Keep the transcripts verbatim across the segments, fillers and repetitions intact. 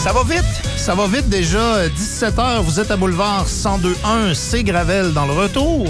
Ça va vite, ça va vite déjà. dix-sept heures, vous êtes à Boulevard cent deux un, c'est Gravel dans le retour.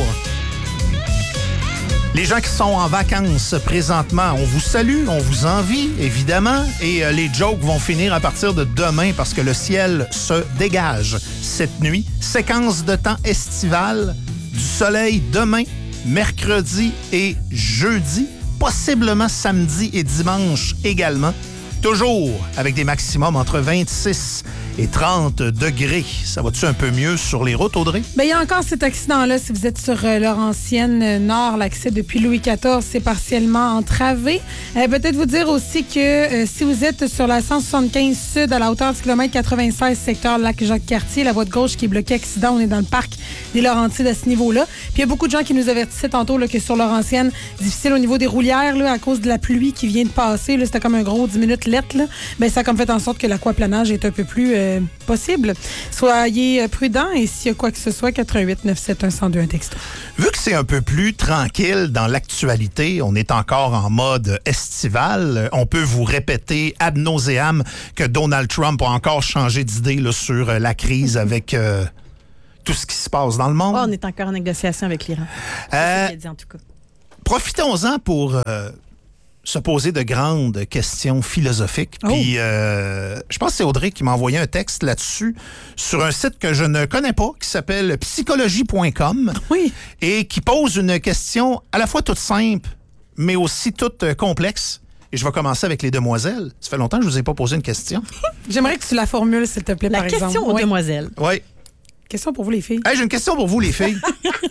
Les gens qui sont en vacances présentement, on vous salue, on vous envie, évidemment. Et euh, les jokes vont finir à partir de demain parce que le ciel se dégage cette nuit. Séquence de temps estivale, du soleil demain, mercredi et jeudi. Possiblement samedi et dimanche également. Toujours avec des maximums entre vingt-six et trente degrés. Ça va-tu un peu mieux sur les routes, Audrey? Bien, il y a encore cet accident-là. Si vous êtes sur euh, Laurentienne euh, Nord, l'accès depuis Louis quatorze, c'est partiellement entravé. Euh, peut-être vous dire aussi que euh, si vous êtes sur la cent soixante-quinze Sud, à la hauteur du kilomètre quatre-vingt-seize, secteur Lac-Jacques-Cartier, la voie de gauche qui est bloquée accident, on est dans le parc des Laurentides à ce niveau-là. Puis il y a beaucoup de gens qui nous avertissaient tantôt là, que sur Laurentienne, difficile au niveau des roulières là, à cause de la pluie qui vient de passer. Là, c'était comme un gros dix minutes lettre. Là. Ben, ça a comme fait en sorte que l'aquaplanage est un peu plus euh, possible. Soyez euh, prudents et s'il y a quoi que ce soit, quatre un huit neuf sept un zéro deux un texto. Vu que c'est un peu plus tranquille dans l'actualité, on est encore en mode estival, on peut vous répéter ad nauseam que Donald Trump a encore changé d'idée là, sur euh, la crise avec euh, tout ce qui se passe dans le monde. Oh, on est encore en négociation avec l'Iran. Euh, C'est ce qu'il a dit en tout cas. Profitons-en pour euh, se poser de grandes questions philosophiques. Oh. Puis, euh, je pense que c'est Audrey qui m'a envoyé un texte là-dessus sur un site que je ne connais pas, qui s'appelle psychologie point com. Oui. Et qui pose une question à la fois toute simple, mais aussi toute euh, complexe. Et je vais commencer avec les demoiselles. Ça fait longtemps que je ne vous ai pas posé une question. J'aimerais que tu la formules, s'il te plaît, La par question exemple. aux Oui. demoiselles. Oui. Question pour vous, les filles. Hey, j'ai une question pour vous, les filles.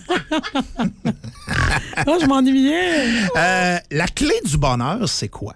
Oh, je m'ennuyais. Euh, la clé du bonheur, c'est quoi?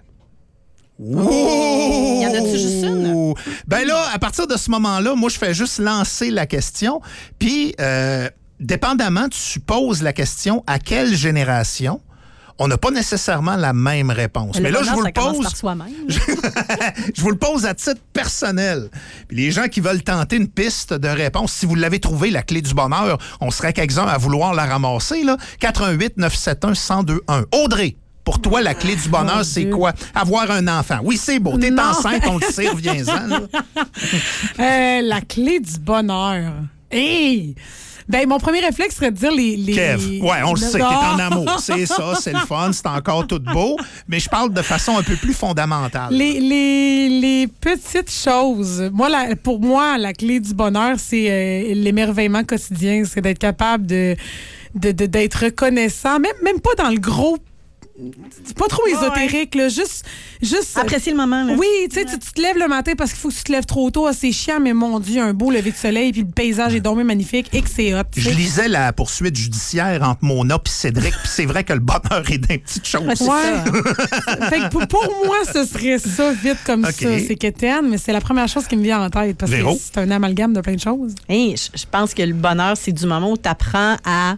Oh! Y en a-tu juste une? Ben là, à partir de ce moment-là, moi, je fais juste lancer la question. Puis, euh, dépendamment, tu poses la question à quelle génération, on n'a pas nécessairement la même réponse. Le Mais là, je bonheur, vous ça le commence pose. par soi-même. Je vous le pose à titre personnel. Puis les gens qui veulent tenter une piste de réponse, si vous l'avez trouvé, la clé du bonheur, on serait quelques-uns à vouloir la ramasser, là. quatre un huit neuf sept un zéro deux un. Audrey, pour toi, la clé du bonheur, Mon c'est Dieu. quoi? Avoir un enfant. Oui, c'est beau. T'es Non. enceinte, on le sait, reviens-en. là. Euh, la clé du bonheur. Hey! Ben, mon premier réflexe serait de dire les... les... Kev, ouais, on le sait, t'es Ah! en amour. C'est ça, c'est le fun, c'est encore tout beau. Mais je parle de façon un peu plus fondamentale. Les, les, les petites choses. Moi, la, pour moi, la clé du bonheur, c'est euh, l'émerveillement quotidien. C'est d'être capable de, de, de- d'être reconnaissant. Même, même pas dans le gros... C'est pas trop ésotérique, là. Juste... juste Apprécier le moment. Là. Oui, tu sais, tu tu te lèves le matin parce qu'il faut que tu te lèves trop tôt. Ah, c'est chiant, mais mon Dieu, un beau lever de soleil, puis le paysage est dormi magnifique et que c'est hot. tu Je sais. lisais la poursuite judiciaire entre Mona et Cédric, puis c'est vrai que le bonheur est des petites choses. Ouais, c'est Ouais. ça, hein. Fait que pour, pour moi, ce serait ça, vite comme OK. ça. C'est quétaine, mais c'est la première chose qui me vient en tête parce Véro? que c'est un amalgame de plein de choses. Hey, je je pense que le bonheur, c'est du moment où tu apprends à,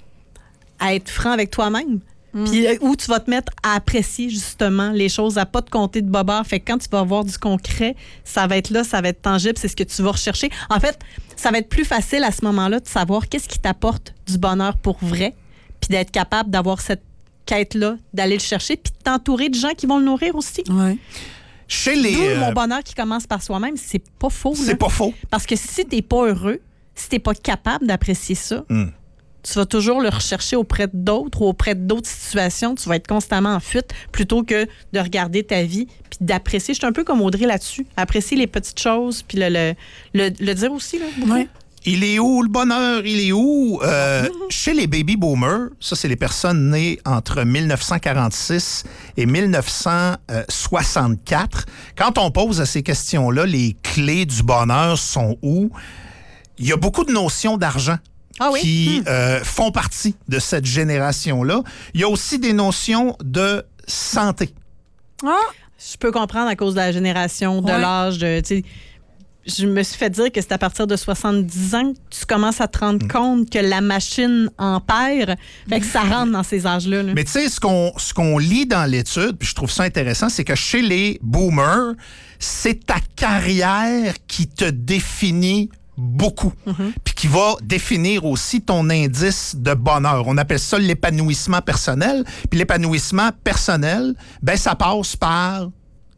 à être franc avec toi-même. Puis euh, où tu vas te mettre à apprécier justement les choses, à pas te compter de bobard. Fait que quand tu vas avoir du concret, ça va être là, ça va être tangible, c'est ce que tu vas rechercher. En fait, ça va être plus facile à ce moment-là de savoir qu'est-ce qui t'apporte du bonheur pour vrai, puis d'être capable d'avoir cette quête-là, d'aller le chercher, puis de t'entourer de gens qui vont le nourrir aussi. Ouais. Chez les. D'où euh, mon bonheur qui commence par soi-même, c'est pas faux. c'est là. pas faux. Parce que si t'es pas heureux, si t'es pas capable d'apprécier ça, Mm. tu vas toujours le rechercher auprès d'autres ou auprès d'autres situations. Tu vas être constamment en fuite plutôt que de regarder ta vie puis d'apprécier. Je suis un peu comme Audrey là-dessus. Apprécier les petites choses puis le, le, le, le dire aussi. Là, beaucoup. Ouais. Il est où le bonheur? Il est où? Euh, chez les baby boomers, ça, c'est les personnes nées entre mille neuf cent quarante-six et mille neuf cent soixante-quatre. Quand on pose à ces questions-là, les clés du bonheur sont où? Il y a beaucoup de notions d'argent. Ah oui? qui euh, font partie de cette génération-là. Il y a aussi des notions de santé. Ah! Je peux comprendre à cause de la génération, de Ouais. l'âge. De, tu sais, je me suis fait dire que c'est à partir de soixante-dix ans que tu commences à te rendre compte que la machine en perd. Fait que ça rentre dans ces âges-là. là. Mais tu sais, ce qu'on ce qu'on lit dans l'étude, puis je trouve ça intéressant, c'est que chez les boomers, c'est ta carrière qui te définit beaucoup, puis qui va définir aussi ton indice de bonheur. On appelle ça l'épanouissement personnel. Puis l'épanouissement personnel, ben ça passe par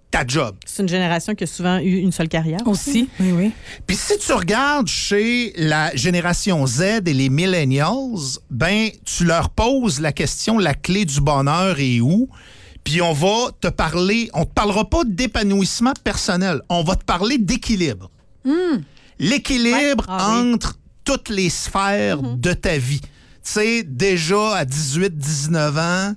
ta job. C'est une génération qui a souvent eu une seule carrière. Aussi, oui, oui. Puis si tu regardes chez la génération Z et les millennials, ben tu leur poses la question, la clé du bonheur est où? Puis on va te parler, on te parlera pas d'épanouissement personnel, on va te parler d'équilibre. Mm. L'équilibre ouais. ah, oui. entre toutes les sphères mm-hmm. de ta vie. Tu sais, déjà à dix-huit dix-neuf ans,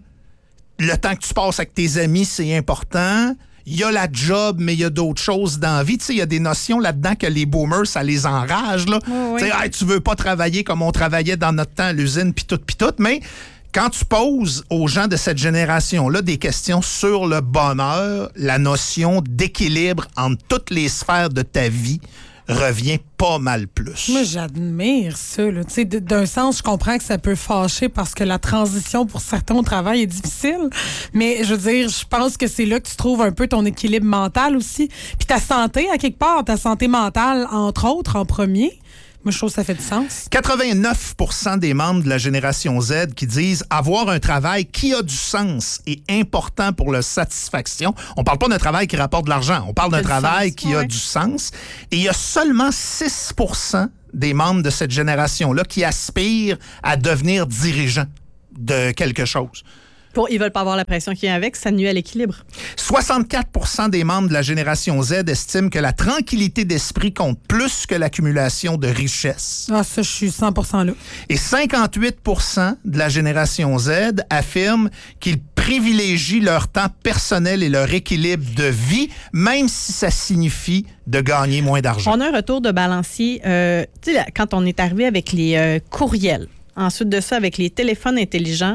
le temps que tu passes avec tes amis, c'est important. Il y a la job, mais il y a d'autres choses dans la vie. Tu sais, il y a des notions là-dedans que les boomers, ça les enrage. Là. Oh, oui. Tu sais, hey, tu veux pas travailler comme on travaillait dans notre temps à l'usine, puis tout, puis tout. Mais quand tu poses aux gens de cette génération-là des questions sur le bonheur, la notion d'équilibre entre toutes les sphères de ta vie revient pas mal plus. Moi, j'admire ça. Là. Tu sais, d'un sens, je comprends que ça peut fâcher parce que la transition pour certains au travail est difficile. Mais je veux dire, je pense que c'est là que tu trouves un peu ton équilibre mental aussi. Puis ta santé, à quelque part, ta santé mentale, entre autres, en premier. Moi, je trouve que ça fait du sens. quatre-vingt-neuf pour cent des membres de la génération Z qui disent avoir un travail qui a du sens et important pour leur satisfaction. On parle pas d'un travail qui rapporte de l'argent. On parle d'un travail sens, qui ouais. a du sens. Et il y a seulement six pour cent des membres de cette génération-là qui aspirent à devenir dirigeants de quelque chose. Pour, ils veulent pas avoir la pression qui vient avec, ça nuit à l'équilibre. soixante-quatre pour cent des membres de la génération Z estiment que la tranquillité d'esprit compte plus que l'accumulation de richesses. Ah, ça, je suis cent pour cent là. Et cinquante-huit pour cent de la génération Z affirment qu'ils privilégient leur temps personnel et leur équilibre de vie, même si ça signifie de gagner moins d'argent. On a un retour de balancier. Euh, tu sais, quand on est arrivé avec les euh, courriels, ensuite de ça, avec les téléphones intelligents,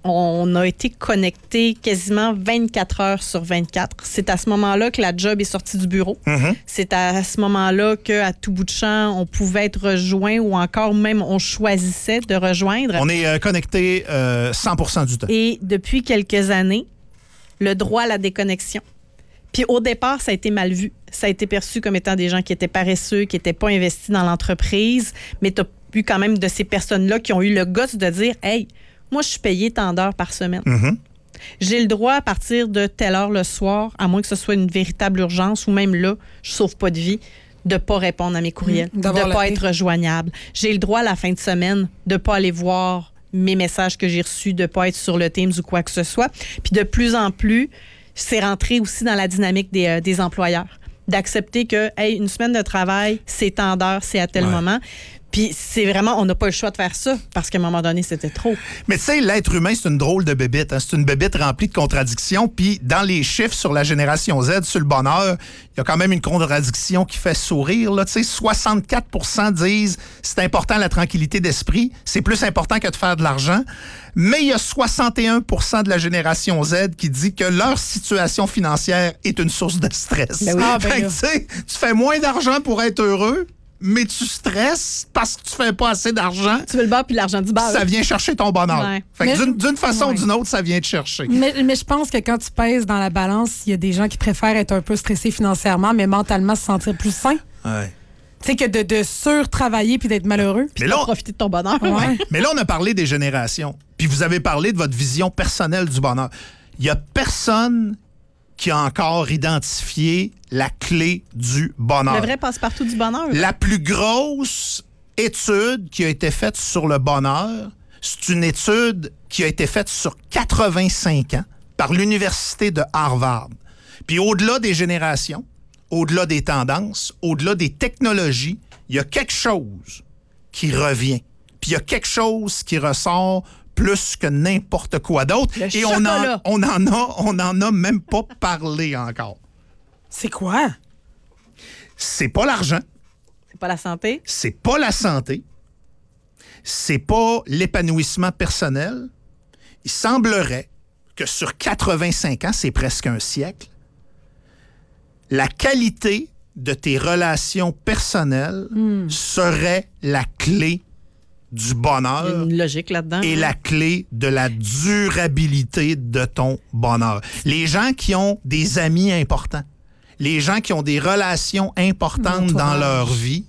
on a été connectés quasiment vingt-quatre heures sur vingt-quatre. C'est à ce moment-là que la job est sortie du bureau. Mm-hmm. C'est à ce moment-là qu'à tout bout de champ, on pouvait être rejoint ou encore même on choisissait de rejoindre. On est euh, connecté euh, cent pour cent du temps. Et depuis quelques années, le droit à la déconnexion. Puis au départ, ça a été mal vu. Ça a été perçu comme étant des gens qui étaient paresseux, qui n'étaient pas investis dans l'entreprise. Mais tu as eu quand même de ces personnes-là qui ont eu le gosse de dire « Hey, moi, je suis payé tant d'heures par semaine. Mm-hmm. J'ai le droit à partir de telle heure le soir, à moins que ce soit une véritable urgence ou même là, je sauve pas de vie, de ne pas répondre à mes courriels, mmh, de ne pas être rejoignable. J'ai le droit à la fin de semaine de ne pas aller voir mes messages que j'ai reçus, de ne pas être sur le Teams ou quoi que ce soit. Puis de plus en plus, c'est rentré aussi dans la dynamique des, euh, des employeurs, d'accepter que hey, une semaine de travail, c'est tant d'heures, c'est à tel ouais. moment. Puis c'est vraiment, on n'a pas le choix de faire ça parce qu'à un moment donné, c'était trop. Mais tu sais, l'être humain, c'est une drôle de bébite. Hein? C'est une bébite remplie de contradictions. Puis dans les chiffres sur la génération Z, sur le bonheur, il y a quand même une contradiction qui fait sourire. Là. Tu sais, soixante-quatre pour cent disent c'est important la tranquillité d'esprit, c'est plus important que de faire de l'argent. Mais il y a soixante et un pour cent de la génération Z qui dit que leur situation financière est une source de stress. Ben oui. Ah, ben fait que, tu sais, tu fais moins d'argent pour être heureux, mais tu stresses parce que tu fais pas assez d'argent. Tu veux le bar puis l'argent du bar. Ça vient chercher ton bonheur. Ouais. Fait que mais, d'une, d'une façon ouais. ou d'une autre, ça vient te chercher. Mais, mais je pense que quand tu pèses dans la balance, il y a des gens qui préfèrent être un peu stressés financièrement, mais mentalement se sentir plus sain. Ouais. Tu sais, que de, de sur-travailler puis d'être malheureux. Puis là, profiter de ton bonheur. Ouais. Mais là, on a parlé des générations. Puis vous avez parlé de votre vision personnelle du bonheur. Il y a personne qui a encore identifié la clé du bonheur. Le vrai passe-partout du bonheur. La plus grosse étude qui a été faite sur le bonheur, c'est une étude qui a été faite sur quatre-vingt-cinq ans par l'Université de Harvard. Puis au-delà des générations, au-delà des tendances, au-delà des technologies, il y a quelque chose qui revient. Puis il y a quelque chose qui ressort plus que n'importe quoi d'autre. Le Et on en, on en a, on en a même pas parlé encore. C'est quoi? C'est pas l'argent. C'est pas la santé. C'est pas la santé. C'est pas l'épanouissement personnel. Il semblerait que sur quatre-vingt-cinq ans, c'est presque un siècle, la qualité de tes relations personnelles mm. serait la clé du bonheur. Il y a une logique là-dedans. Et hein? la clé de la durabilité de ton bonheur. Les gens qui ont des amis importants, les gens qui ont des relations importantes dans leur vie,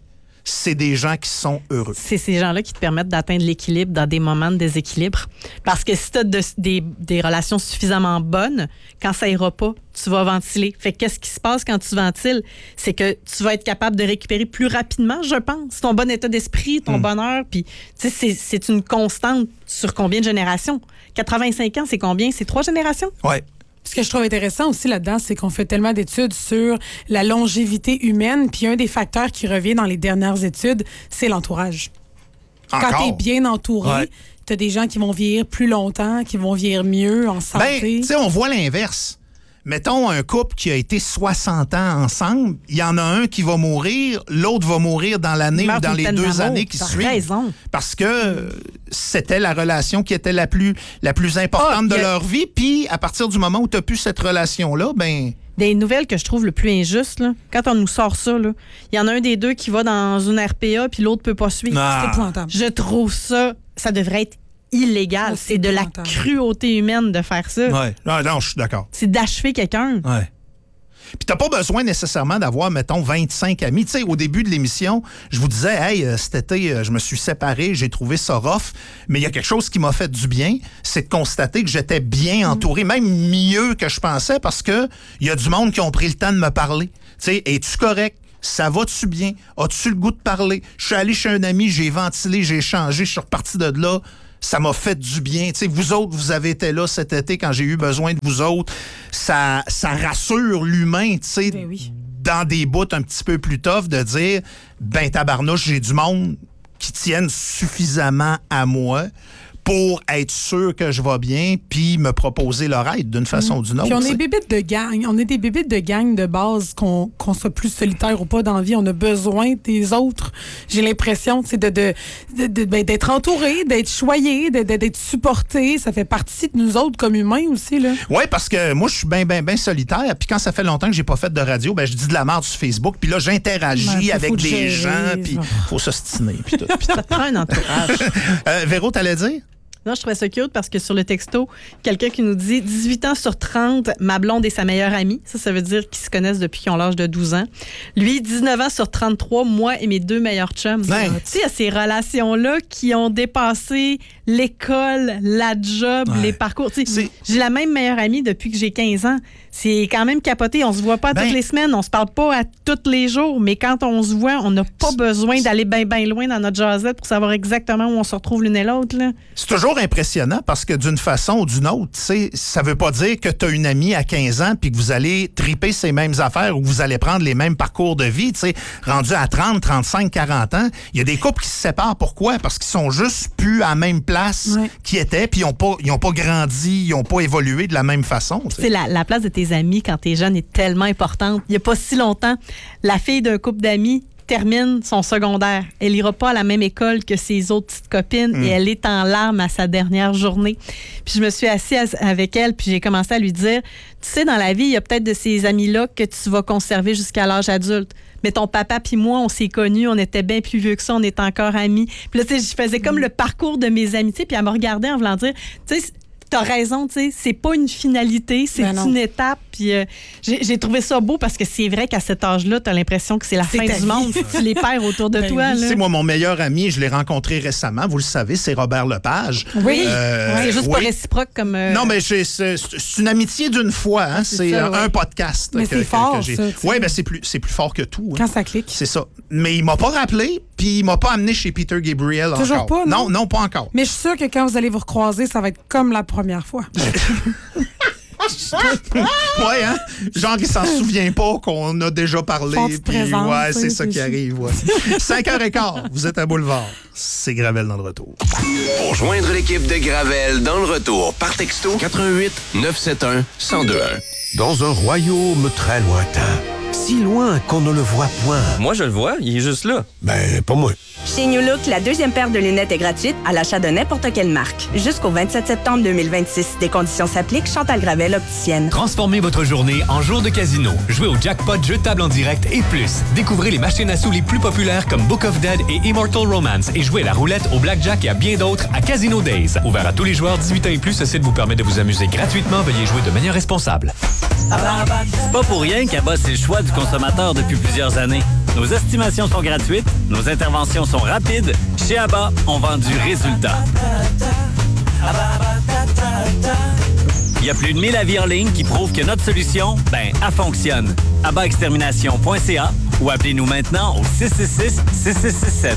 c'est des gens qui sont heureux. C'est ces gens-là qui te permettent d'atteindre l'équilibre dans des moments de déséquilibre. Parce que si tu as de, des, des relations suffisamment bonnes, quand ça ira pas, tu vas ventiler. Fait que qu'est-ce qui se passe quand tu ventiles? C'est que tu vas être capable de récupérer plus rapidement, je pense. Ton bon état d'esprit, ton mm. bonheur, puis tu sais, c'est, c'est une constante sur combien de générations? quatre-vingt-cinq ans, c'est combien? C'est trois générations? Oui. Ce que je trouve intéressant aussi là-dedans, c'est qu'on fait tellement d'études sur la longévité humaine, puis un des facteurs qui revient dans les dernières études, c'est l'entourage. Encore? Quand tu es bien entouré, ouais. tu as des gens qui vont vieillir plus longtemps, qui vont vieillir mieux, en santé. Ben, tu sais, on voit l'inverse. Mettons un couple qui a été soixante ans ensemble, il y en a un qui va mourir, l'autre va mourir dans l'année ou dans les deux années qui suivent. Raison. Parce que c'était la relation qui était la plus, la plus importante oh, de a... leur vie. Puis, à partir du moment où tu n'as plus cette relation-là, ben... Des nouvelles que je trouve le plus injuste, là, quand on nous sort ça, il y en a un des deux qui va dans une R P A puis l'autre peut pas suivre. Ah. C'est épouvantable. Je trouve ça, ça devrait être illégal. Oh, c'est, c'est de la cruauté humaine de faire ça. Ouais. Non, non, je suis d'accord. C'est d'achever quelqu'un. Ouais. Puis t'as pas besoin nécessairement d'avoir, mettons, vingt-cinq amis. Tu sais, au début de l'émission, je vous disais, hey, cet été, je me suis séparé, j'ai trouvé ça rough, mais il y a quelque chose qui m'a fait du bien, c'est de constater que j'étais bien entouré, mmh. même mieux que je pensais, parce que il y a du monde qui ont pris le temps de me parler. Tu sais, es-tu correct? Ça va-tu bien? As-tu le goût de parler? Je suis allé chez un ami, j'ai ventilé, j'ai échangé, je suis reparti de là. Ça m'a fait du bien. Tu sais, vous autres, vous avez été là cet été quand j'ai eu besoin de vous autres. Ça, ça rassure l'humain, tu sais, ben oui. dans des bouts un petit peu plus tough, de dire, ben tabarnouche, j'ai du monde qui tiennent suffisamment à moi pour être sûr que je vais bien, puis me proposer leur aide d'une façon mmh. ou d'une autre. Puis on t'sais. est bébites de gang. On est des bébites de gang de base, qu'on, qu'on soit plus solitaire ou pas dans la vie. On a besoin des autres. J'ai l'impression de, de, de, de, de, d'être entouré, d'être choyé, de, de, d'être supporté. Ça fait partie de nous autres comme humains aussi, là. Oui, parce que moi, je suis bien, bien, bien solitaire. Puis quand ça fait longtemps que j'ai pas fait de radio, ben je dis de la merde sur Facebook. Puis là, j'interagis ben, avec des gérer, gens. Puis il faut s'ostiner. Puis tout. Ça te prend un entourage. euh, Véro, t'allais dire? Non, je trouvais ça cute parce que sur le texto, quelqu'un qui nous dit dix-huit ans sur trente, ma blonde est sa meilleure amie. Ça, ça veut dire qu'ils se connaissent depuis qu'ils ont l'âge de douze ans. Lui, dix-neuf ans sur trente-trois, moi et mes deux meilleurs chums. Ouais. Tu sais, il y a ces relations-là qui ont dépassé l'école, la job, ouais. les parcours. Tu sais, j'ai la même meilleure amie depuis que j'ai quinze ans. C'est quand même capoté. On se voit pas ben, toutes les semaines, on se parle pas à tous les jours, mais quand on se voit, on n'a pas besoin d'aller bien, bien loin dans notre jasette pour savoir exactement où on se retrouve l'une et l'autre, là. C'est toujours impressionnant parce que d'une façon ou d'une autre, tu sais, ça veut pas dire que tu as une amie à quinze ans puis que vous allez triper ces mêmes affaires ou que vous allez prendre les mêmes parcours de vie, tu sais, rendu à trente, trente-cinq, quarante ans. Il y a des couples qui se séparent. Pourquoi? Parce qu'ils sont juste plus à la même place ouais. qu'ils étaient puis ils ont pas, ils ont pas grandi, ils ont pas évolué de la même façon. C'est la, la place de tes amis quand t'es jeune est tellement importante. Il y a pas si longtemps, la fille d'un couple d'amis termine son secondaire. Elle ira pas à la même école que ses autres petites copines mm. et elle est en larmes à sa dernière journée. Puis je me suis assise avec elle puis j'ai commencé à lui dire, tu sais, dans la vie, il y a peut-être de ces amis-là que tu vas conserver jusqu'à l'âge adulte. Mais ton papa puis moi, on s'est connus, on était bien plus vieux que ça, on est encore amis. Puis là, tu sais, je faisais comme mm. le parcours de mes amitiés puis elle me regardait en voulant dire, tu sais, t'as raison, tu sais, c'est pas une finalité, c'est ben une étape. Puis euh, j'ai, j'ai trouvé ça beau parce que c'est vrai qu'à cet âge-là, t'as l'impression que c'est la c'est fin du monde. Tu les perds autour de ben toi. Oui. Là. C'est moi, mon meilleur ami, je l'ai rencontré récemment, vous le savez, c'est Robert Lepage. Oui, euh, c'est juste oui. pas réciproque comme... Euh... Non, mais c'est, c'est, c'est une amitié d'une fois, hein? c'est, c'est ça, un ouais. podcast. Mais que, c'est que, fort, que j'ai. Oui, ben c'est plus, c'est plus fort que tout. Hein. Quand ça clique. C'est ça. Mais il m'a pas rappelé, puis il m'a pas amené chez Peter Gabriel encore. Toujours pas, non? Non, non, pas encore. Mais je suis sûre que quand vous allez vous recroiser, ça va être comme la première fois. Ouais, hein? Genre, il s'en souvient pas qu'on a déjà parlé. Puis, ouais, c'est ça qui arrive. Ouais. cinq heures quinze, vous êtes à Boulevard. C'est Gravel dans le retour. Pour joindre l'équipe de Gravel dans le retour, par texto quatre un huit neuf sept un un zéro deux un. Dans un royaume très lointain, si loin qu'on ne le voit point. Moi, je le vois, il est juste là. Ben, pas moi. Chez New Look, la deuxième paire de lunettes est gratuite à l'achat de n'importe quelle marque. Jusqu'au vingt-sept septembre deux mille vingt-six. Des conditions s'appliquent. Chantal Gravel, opticienne. Transformez votre journée en jour de casino. Jouez au jackpot, jeu de table en direct et plus. Découvrez les machines à sous les plus populaires comme Book of Dead et Immortal Romance et jouez à la roulette, au blackjack et à bien d'autres à Casino Days. Ouvert à tous les joueurs dix-huit ans et plus, ce site vous permet de vous amuser gratuitement. Veuillez jouer de manière responsable. C'est pas pour rien qu'A B A, c'est le choix du consommateur depuis plusieurs années. Nos estimations sont gratuites, nos interventions sont rapides. Chez Abba, on vend du résultat. Il y a plus de mille avis en ligne qui prouvent que notre solution, ben, elle fonctionne. abba extermination point c a ou appelez-nous maintenant au six six six, six six six sept.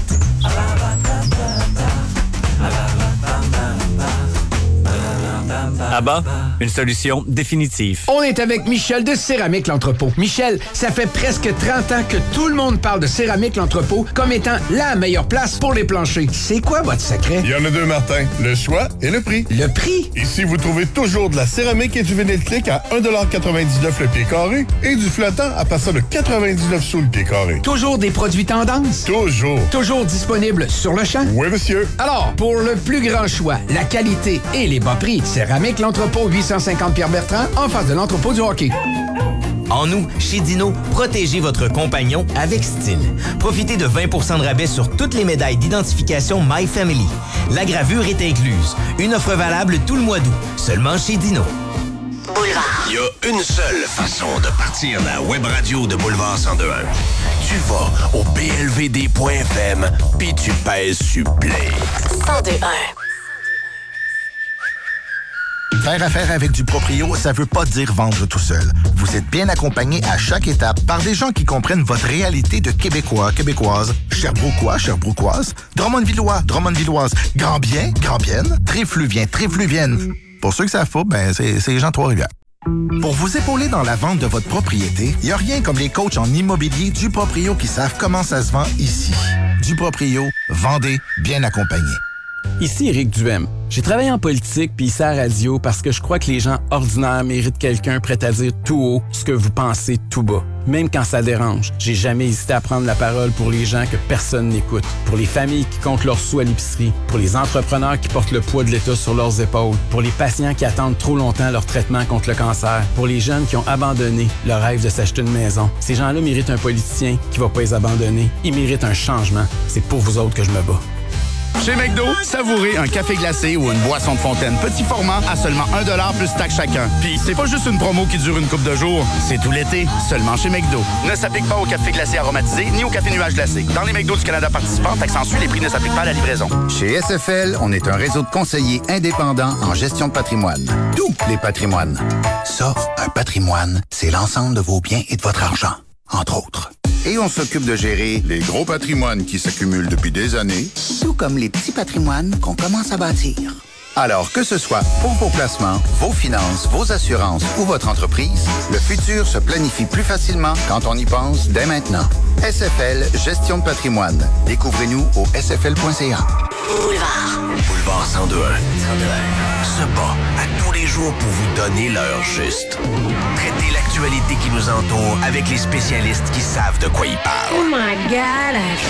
Abba, une solution définitive. On est avec Michel de Céramique L'Entrepôt. Michel, ça fait presque trente ans que tout le monde parle de Céramique L'Entrepôt comme étant la meilleure place pour les planchers. C'est quoi votre secret? Il y en a deux, Martin. Le choix et le prix. Le prix? Ici, vous trouvez toujours de la céramique et du vinyle clic à un dollar quatre-vingt-dix-neuf le pied carré et du flottant à partir de quatre-vingt-dix-neuf sous le pied carré. Toujours des produits tendance? Toujours. Toujours disponibles sur le champ? Oui, monsieur. Alors, pour le plus grand choix, la qualité et les bas prix, Céramique L'Entrepôt, huit cent cinquante Pierre-Bertrand, en face de l'entrepôt du hockey. En août, chez Dino, protégez votre compagnon avec style. Profitez de vingt pour cent de rabais sur toutes les médailles d'identification My Family. La gravure est incluse. Une offre valable tout le mois d'août, seulement chez Dino. Boulevard. Il y a une seule façon de partir la web radio de Boulevard cent deux un. Tu vas au b l v d point f m puis tu pèses sur play. cent deux un. Faire affaire avec du proprio, ça veut pas dire vendre tout seul. Vous êtes bien accompagné à chaque étape par des gens qui comprennent votre réalité de Québécois, Québécoises, Sherbrookois, Sherbrookoises, Drummondvillois, Drummondvilloises, Granbiens, Grambiennes, Tréfluviens, Tréfluviennes. Pour ceux que ça faut, ben c'est, c'est les gens de Trois-Rivières. Pour vous épauler dans la vente de votre propriété, il n'y a rien comme les coachs en immobilier du proprio qui savent comment ça se vend ici. Du proprio, vendez bien accompagné. Ici Éric Duhem. J'ai travaillé en politique puis ici à la radio parce que je crois que les gens ordinaires méritent quelqu'un prêt à dire tout haut ce que vous pensez tout bas. Même quand ça dérange, j'ai jamais hésité à prendre la parole pour les gens que personne n'écoute, pour les familles qui comptent leurs sous à l'épicerie, pour les entrepreneurs qui portent le poids de l'État sur leurs épaules, pour les patients qui attendent trop longtemps leur traitement contre le cancer, pour les jeunes qui ont abandonné le rêve de s'acheter une maison. Ces gens-là méritent un politicien qui va pas les abandonner. Ils méritent un changement. C'est pour vous autres que je me bats. Chez McDo, savourez un café glacé ou une boisson de fontaine petit format à seulement un dollar plus taxe chacun. Puis, c'est pas juste une promo qui dure une couple de jours, c'est tout l'été, seulement chez McDo. Ne s'applique pas au café glacé aromatisé ni au café nuage glacé. Dans les McDo du Canada participants, taxe en suit, les prix ne s'appliquent pas à la livraison. Chez S F L, on est un réseau de conseillers indépendants en gestion de patrimoine. Tous les patrimoines. Ça, un patrimoine, c'est l'ensemble de vos biens et de votre argent, entre autres. Et on s'occupe de gérer les gros patrimoines qui s'accumulent depuis des années, tout comme les petits patrimoines qu'on commence à bâtir. Alors, que ce soit pour vos placements, vos finances, vos assurances ou votre entreprise, le futur se planifie plus facilement quand on y pense dès maintenant. S F L Gestion de patrimoine. Découvrez-nous au s f l point c a. Boulevard. Boulevard cent deux un. Se bat à tous les jours pour vous donner l'heure juste. Traitez l'actualité qui nous entoure avec les spécialistes qui savent de quoi ils parlent. Oh my God!